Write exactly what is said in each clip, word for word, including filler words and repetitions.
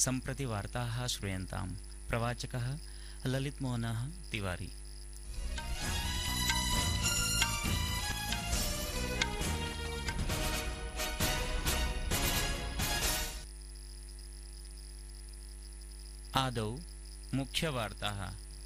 सम्प्रति वार्ताः श्रूयन्ताम्। प्रवाचकः ललितमोहनः तिवारी। आदौ मुख्यवार्ताः।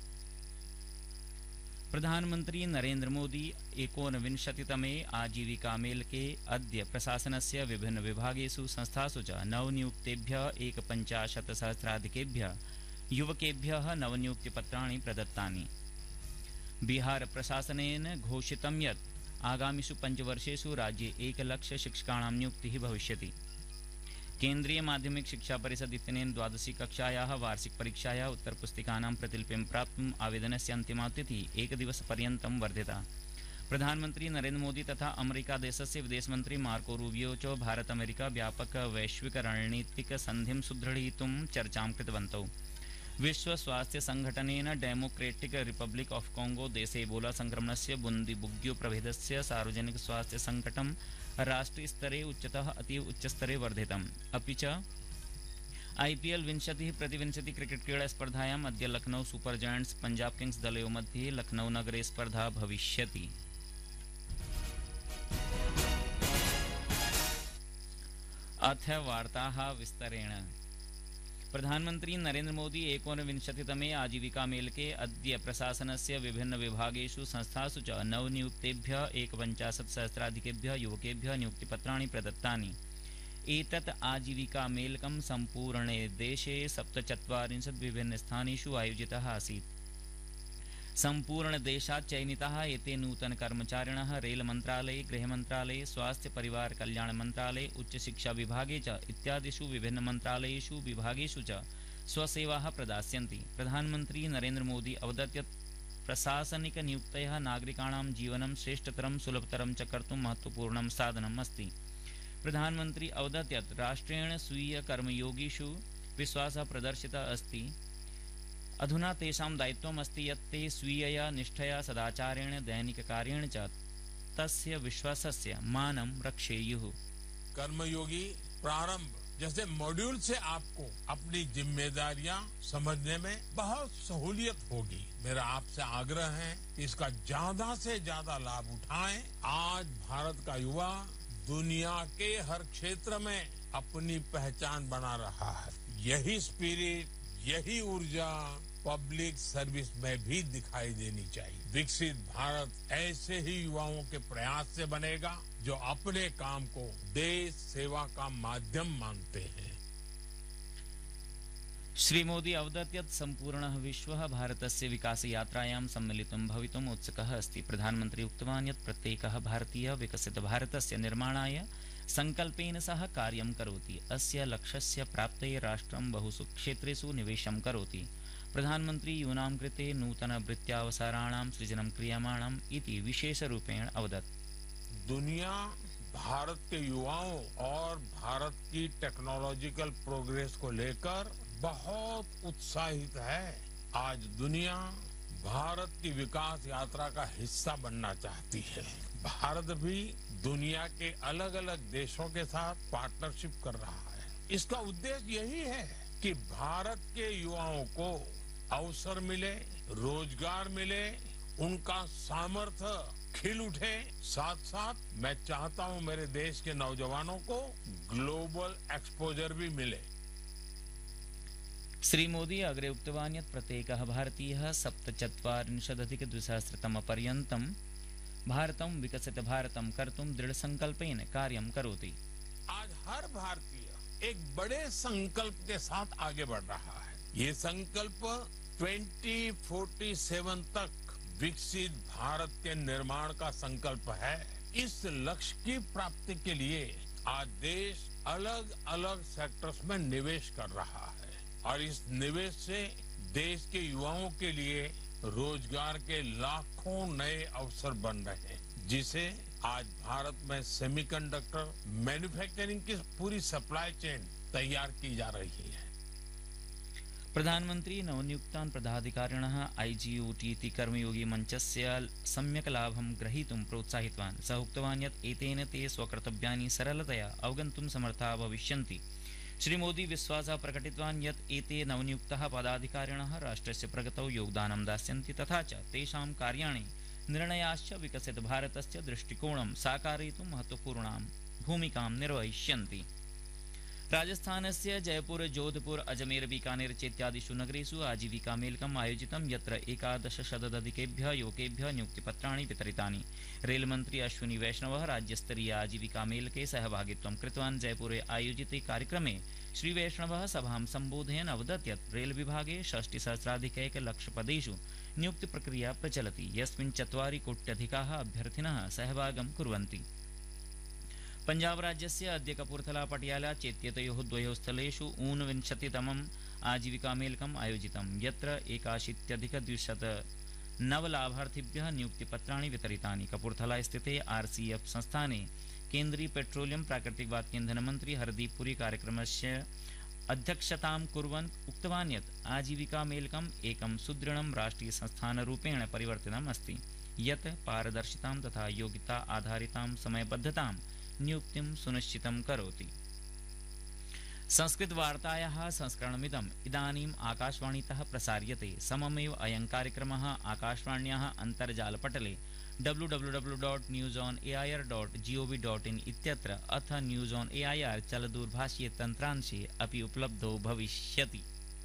प्रधानमंत्री नरेंद्र मोदी एकोनविंशतितमे आजीविकामेलके अद्य प्रशासनस्य विभिन्न विभागेषु संस्थासु च नवनियुक्तेभ्यः एकपञ्चाशत्सहस्राधिकेभ्यः युवकेभ्यः नवनियुक्तिपत्राणि प्रदत्तानि। बिहार प्रशासनेन घोषितं यत् आगामिषु पञ्चवर्षेषु राज्ये एकलक्ष शिक्षकाणां नियुक्तिः भविष्यति। केन्द्रीय माध्यमिक शिक्षा परिषद इत्यनेन द्वादशी कक्षायाः वार्षिक परीक्षायाः उत्तरपुस्तिकानां प्रतिलिपिं प्राप्तुम् आवेदनस्य अन्तिमा तिथिः एकदिवसपर्यन्तं वर्धिता। प्रधानमंत्री नरेंद्र मोदी तथा अमेरिका देशस्य विदेशमन्त्री मार्को रूबियो च भारत अमेरिका व्यापक वैश्विक रणनीतिक सन्धिं सुदृढयितुं चर्चां कृतवन्तौ। विश्व स्वास्थ्य संघटनेन डेमोक्रेटिक रिपब्लिक ऑफ कांगो देशे एबोला संक्रमणस्य बुंदीबुग्यो प्रभेदस्य सार्वजनिक स्वास्थ्य संकटं राष्ट्रीय स्तरे उच्चतः अतीव उच्चस्तरे वर्धितम्। अपि च आईपीएल विंशतिः प्रतिविंशति क्रिकेट क्रीडा स्पर्धायाम् अद्य Lucknow super giants Punjab Kings दलयोः मध्ये लखनऊ नगरे स्पर्धा भविष्यति। अथ वार्ताः विस्तरेण। प्रधानमंत्री नरेंद्र मोदी एकोनविंशतितमे आजीविकामेलके अद्य प्रशासनस्य विभिन्न विभागेषु संस्थासु च नवनियुक्तेभ्यः एकपञ्चाशत्सहस्राधिकेभ्यः युवकेभ्यः नियुक्तिपत्राणि प्रदत्तानि। एतत् आजीविकामेलकं सम्पूर्णे देशे सप्तचत्वारिंशत् विभिन्नस्थानेषु आयोजितः आसीत्। सम्पूर्णदेशात् चयनिताः एते नूतनकर्मचारिणः रेलमन्त्रालये, गृहमन्त्रालये, स्वास्थ्य परिवार कल्याण मन्त्रालये, उच्चशिक्षा विभागे च इत्यादिषु विभिन्नमन्त्रालयेषु विभागेषु च स्वसेवाः प्रदास्यन्ति। प्रधानमन्त्री नरेंद्र मोदी अवदत् यत् प्रशासनिकनियुक्तयः नागरिकाणां जीवनं श्रेष्ठतरं सुलभतरं च कर्तुं महत्वपूर्णं साधनम् अस्ति। प्रधानमन्त्री अवदत् यत् राष्ट्रेण स्वीयकर्मयोगिषु विश्वासः प्रदर्शितः अस्ति। अधुना तेषां दायित्वम् अस्ति यत् ते स्वीयया निष्ठया सदाचारेण दैनिककार्येण च तस्य विश्वासस्य मानं रक्षेयुः। कर्मयोगी प्रारंभ जैसे मॉड्यूल से आपको अपनी जिम्मेदारियां समझने में बहुत सहूलियत होगी। मेरा आपसे आग्रह है कि इसका ज्यादा से ज्यादा लाभ उठाएं। आज भारत का युवा दुनिया के हर क्षेत्र में अपनी पहचान बना रहा है। यही स्पिरिट, यही ऊर्जा पब्लिक सर्विस में भी दिखाई देनी चाहिए। विकसित भारत ऐसे ही युवाओं के प्रयास से बनेगा जो अपने काम को देश सेवा का माध्यम मानते हैं। श्री मोदी अवदत् यत् सम्पूर्णः विश्वः भारतस्य विकासयात्रायां सम्मिलितुं भवितुम् उत्सुकः अस्ति। प्रधानमन्त्री उक्तवान् यत् प्रत्येकः भारतीयः विकसितभारतस्य निर्माणाय संकल्पेन सह कार्यं करोति। अस्य लक्ष्यस्य प्राप्तये राष्ट्रं बहुषु क्षेत्रेषु निवेशं करोति। प्रधानमन्त्री यूनां कृते नूतनवृत्त्यावसराणां सृजनं क्रियमाणम् इति विशेषरूपेण अवदत्। दुनिया भारत के युवाओं और भारत की टेक्नोलॉजिकल प्रोग्रेस को लेकर बहुत उत्साहित है। आज दुनिया भारत की विकास यात्रा का हिस्सा बनना चाहती है। भारत भी दुनिया के अलग अलग देशों के साथ पार्टनरशिप कर रहा है। इसका उद्देश्य यही है कि भारत के युवाओं को अवसर मिले, रोजगार मिले, उनका सामर्थ्य खिल उठे। साथ साथ मैं चाहता हूं मेरे देश के नौजवानों को ग्लोबल एक्सपोजर भी मिले। श्री मोदी अग्रे उक्तवान् यत् प्रत्येकः भारतीयः सप्तचत्वारिंशदधिकद्विसहस्रतमपर्यन्तं भारतं विकसित भारतं कर्तुं दृढ़संकल्पेन कार्यं करोति। आज हर भारतीय एक बड़े संकल्प के साथ आगे बढ़ रहा है। ये संकल्प ट्वेंटी फोर्टी सेवन तक विकसित भारत के निर्माण का संकल्प है। इस लक्ष्य की प्राप्ति के लिए आज देश अलग अलग सेक्टर्स में निवेश कर रहा है और इस निवेश से देश के युवाओं के लिए रोजगार के लाखों नए अवसर बन रहे हैं, जिसे आज भारत में सेमीकंडक्टर मैन्युफैक्चरिंग की पूरी सप्लाई चेन तैयार की जा रही है। प्रधानमंत्री नवनियुक्तान् पदाधिकारिणः आईजीओटी इति कर्मयोगी मञ्चस्य सम्यक् लाभं ग्रहीतुं प्रोत्साहितवान्। सः उक्तवान् यत् एतेन ते स्वकर्तव्यानि सरलतया अवगन्तुं समर्थाः भविष्यन्ति। श्रीमोदी विश्वासः प्रकटितवान् यत् एते नवनियुक्ताः पदाधिकारिणः राष्ट्रस्य प्रगतौ योगदानं दास्यन्ति तथा च तेषां कार्याणि निर्णयाश्च विकसितभारतस्य दृष्टिकोणं साकारयितुं महत्वपूर्णां भूमिकां निर्वहिष्यन्ति। राजस्थानस्य जयपुर, जोधपुर, अजमेर, बीकानेर चेत्यादिषु नगरेषु आजीविकामेलकम् आयोजितं यत्र एकादशशताधिकेभ्यः युवकेभ्यः नियुक्तिपत्राणि वितरितानि। रेलमन्त्री अश्विनी वैष्णवः राज्यस्तरीय आजीविकामेलके सहभागित्वं कृतवान्। जयपुरे आयोजिते कार्यक्रमे श्रीवैष्णवः सभां सम्बोधयन् अवदत् यत् रेलविभागे षष्टिसहस्राधिकैकलक्षपदेषु नियुक्तिप्रक्रिया प्रचलति, यस्मिन् चत्वारि कोट्यधिकाः अभ्यर्थिनः सहभागं कुर्वन्ति। पंजाब राज्यस्य अद्य कपूरथला पटियाला चेत्येतयोः द्वयोः स्थलेषु ऊनविंशतितमम् आजीविकामेलकम् आयोजितं, यत्र एकाशीत्यधिकद्विशत नवलाभार्थिभ्यः नियुक्तिपत्राणि वितरितानि। कपूरथला स्थिते आरसीएफ संस्थाने केन्द्रीय पेट्रोलियम प्राकृतिक वातक ईंधन मंत्री हरदीप पुरी कार्यक्रमस्य अध्यक्षतां कुर्वन् उक्तवान् यत् आजीविकामेलकम् एकं सुदृढं राष्ट्रिय संस्थानरूपेण परिवर्तितम् अस्ति, यत् पारदर्शितां तथा योग्यता आधारितां समयबद्धतां नियुक्तिं सुनिश्चितं करोति। संस्कृतवार्तायाः संस्करणमिदम् इदानीम् आकाशवाणीतः प्रसार्यते। सममेव अयं कार्यक्रमः आकाशवाण्याः अन्तर्जालपटले W W W dot news on A I R dot G O V dot in इत्यत्र अथ news on A I R चलदूरभाषीय तन्त्रांशे अपि उपलब्धो भविष्यति।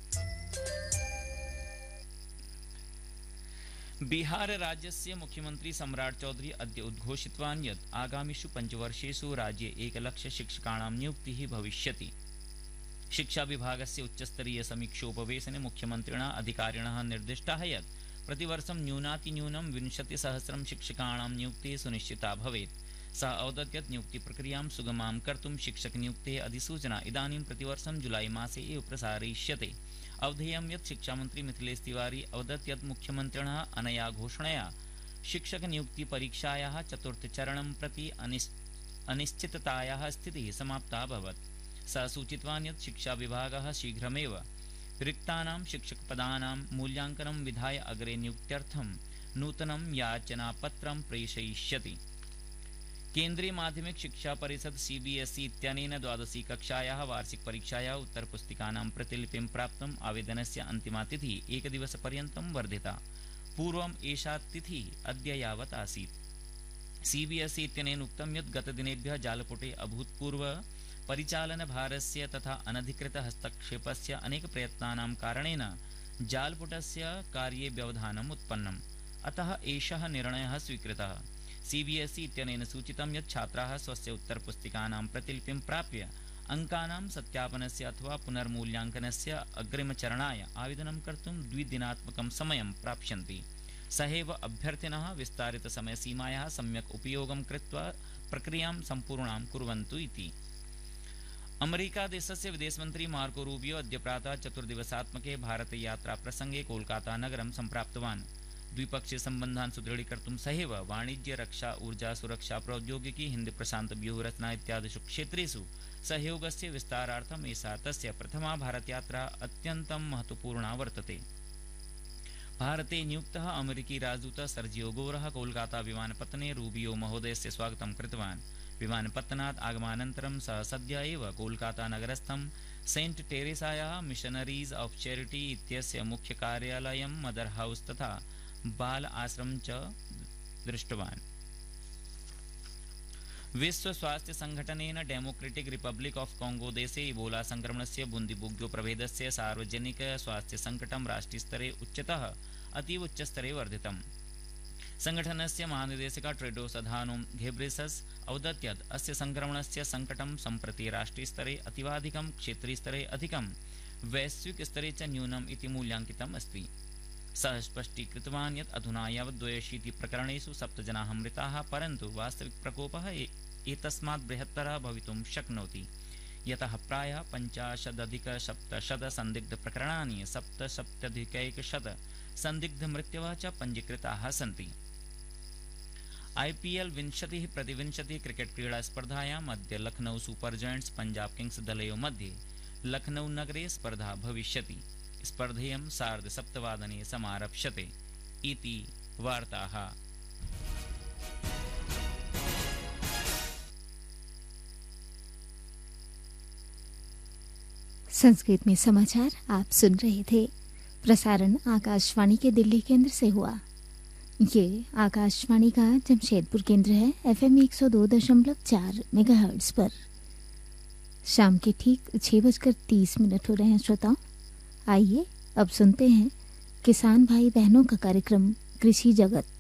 बिहार राज्यस्य मुख्यमंत्री सम्राट चौधरी अद्य उद्घोषितवान् यत् आगामिषु पञ्चवर्षेषु राज्ये एकलक्ष शिक्षकाणां नियुक्तिः भविष्यति। शिक्षा विभागस्य उच्चस्तरीय समीक्षोपवेशने मुख्यमन्त्रिणा अधिकारिणः निर्दिष्टाः यत् प्रतिवर्षं न्यूनातिन्यूनं विंशतिसहस्रं शिक्षकाणां नियुक्तिः सुनिश्चिता भवेत्। सः अवदत् यत् नियुक्तिप्रक्रियां सुगमां कर्तुं शिक्षकनियुक्तेः अधिसूचना इदानीं प्रतिवर्षं जुलाई मासे एव प्रसारयिष्यते। अवधेयं यत् शिक्षामन्त्री मिथिलेश तिवारी अवदत् यत् मुख्यमन्त्रिणः अनया घोषणया शिक्षकनियुक्तिपरीक्षायाः चतुर्थचरणं प्रति अनिश्चिततायाः स्थितिः समाप्ता अभवत्। सः सूचितवान् यत् शिक्षाविभागः शीघ्रमेव रिक्तानां शिक्षकपदानां मूल्याङ्कनं विधाय अग्रे नियुक्त्यर्थं नूतनं याचनापत्रं प्रेषयिष्यति। केन्द्रीय माध्यमिक शिक्षा परिषद सीबीएसई इत्यनेन द्वादशी कक्षायाः वार्षिक परीक्षायाः उत्तरपुस्तिकानां प्रतिलिपिं प्राप्तुम् आवेदनस्य अन्तिमा तिथिः एकदिवसपर्यन्तं वर्धिता। पूर्वम् एषा तिथिः अद्य यावत् आसीत्। सीबीएसई इत्यनेन उक्तं यत् गतदिनेभ्यः जालपुटे अभूतपूर्व परिचालनभारस्य तथा अनधिकृत हस्तक्षेपस्य अनेकप्रयत्नानां कारणेन जालपुटस्य कार्ये व्यवधानम् उत्पन्नम्, अतः एषः निर्णयः स्वीकृतः। सीबीएसई इत्यनेन सूचितं यत् छात्राः स्वस्य उत्तरपुस्तिकानां प्रतिलिपिं प्राप्य अङ्कानां सत्यापनस्य अथवा पुनर्मूल्याङ्कनस्य अग्रिमचरणाय आवेदनं कर्तुं द्विदिनात्मकं समयं प्राप्स्यन्ति। सहैव अभ्यर्थिनः विस्तारितसमयसीमायाः सम्यक् उपयोगं कृत्वा प्रक्रियां सम्पूर्णां कुर्वन्तु इति। अमेरिकादेशस्य विदेशमन्त्री मार्को रूबियो अद्य प्रातः चतुर्दिवसात्मके भारतयात्राप्रसङ्गे कोलकाता नगरं सम्प्राप्तवान्। द्विपक्षीय सम्बन्धान् सुदृढीकर्तुं सहैव वाणिज्य, रक्षा, ऊर्जा, सुरक्षा, प्रौद्योगिकी, हिंद प्रशांत व्यूहरचना इत्यादिषु क्षेत्रेषु सहयोगस्य विस्तारार्थम् एषा तस्य प्रथमा भारतयात्रा अत्यन्तं महत्वपूर्णा वर्तते। भारते नियुक्तः अमेरिकी राजदूतः सर्जियो गोरः कोलकाता विमानपत्तने रूबियो महोदयस्य स्वागतं कृतवान्। विमानपत्तनात् आगमनानन्तरं सः सद्य एव Kolkata नगरस्थं Saint टेरेसायाः missionaries of charity इत्यस्य मुख्य कार्यालयं, मदर हाउस तथा बाल आश्रम च दृष्टवान्। विश्व स्वास्थ्य संघटनेन डेमोक्रेटिक रिपब्लिक ऑफ कांगो देशे इबोला संक्रमणस्य बुंदीबुग्यो प्रभेदस्य सार्वजनिक स्वास्थ्य संकटं राष्ट्रीयस्तरे उच्चतः अतीव उच्चस्तरे वर्धितम्। संघटनस्य महानिदेशक टेड्रोस अधानोम घेब्रेसस अवदत् यत् अस्य संक्रमणस्य संकटं सम्प्रति राष्ट्रीयस्तरे अतीवाधिकं, क्षेत्रीयस्तरे अधिकं, वैश्विकस्तरे च न्यूनम् इति मूल्याङ्कितम् अस्ति। सः स्पष्टीकृतवान् यत् अधुना यावत् द्वयशीति प्रकरणेषु सप्त जनाः मृताः, परन्तु वास्तविक प्रकोपः एतस्मात् बृहत्तरः भवितुं शक्नोति, यतः प्रायः पञ्चाशदधिकसप्तशत सन्दिग्धप्रकरणानि सप्तसप्तत्यधिकैकशत सन्दिग्धमृत्यवः च पञ्जीकृताः सन्ति। आईपीएल विंशतिः प्रतिविंशतिः क्रिकेट क्रीडा स्पर्धायाम् अद्य Lucknow super giants Punjab Kings दलयोः मध्ये लखनऊ नगरे स्पर्धा भविष्यति। स्पर्धेयं सार्धसप्तवादने समारप्स्यते इति वार्ताः। संस्कृत में समाचार आप सुन रहे थे। प्रसारण आकाशवाणी के दिल्ली केंद्र से हुआ। ये आकाशवाणी का जमशेदपुर केंद्र है, एफएम एक सौ दो दशमलव चार मेगाहर्ट्ज पर। शाम के ठीक छह बजकर तीस मिनट हो रहे हैं श्रोताओं। आइए अब सुनते हैं किसान भाई बहनों का कार्यक्रम कृषि जगत।